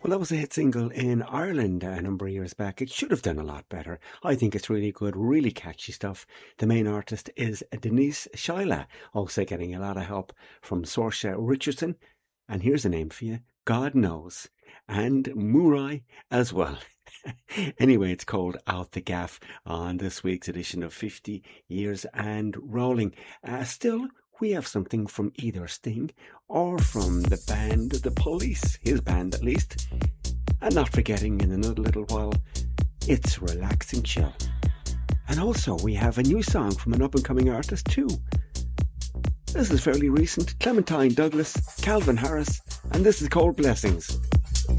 Well, that was a hit single in Ireland a number of years back. It should have done a lot better. I think it's really good, really catchy stuff. The main artist is Denise Shaila, also getting a lot of help from Saoirse Richardson. And here's a name for you, God Knows. And Murai as well. Anyway, it's called Out the Gaff on this week's edition of 50 Years and Rolling. Still, we have something from either Sting or from the band The Police, his band at least. And not forgetting in another little while, it's Relaxing Chill. And also we have a new song from an up-and-coming artist too. This is fairly recent, Clementine Douglas, Calvin Harris, and this is called Blessings.